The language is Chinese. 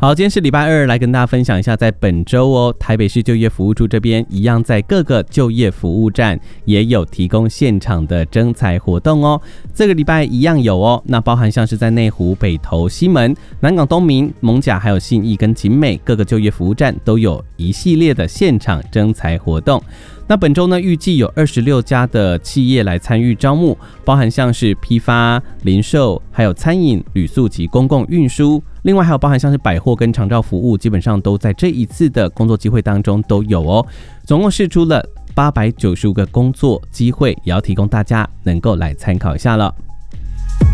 好，今天是礼拜二，来跟大家分享一下，在本周台北市就业服务处这边一样，在各个就业服务站也有提供现场的征才活动这个礼拜一样有那包含像是在内湖、北投、西门、南港东明、艋舺还有信义跟景美各个就业服务站都有一系列的现场征才活动。那本周呢，预计有26家的企业来参与招募，包含像是批发、零售，还有餐饮、旅宿及公共运输，另外还有包含像是百货跟长照服务，基本上都在这一次的工作机会当中都有总共释出了895个工作机会，也要提供大家能够来参考一下了。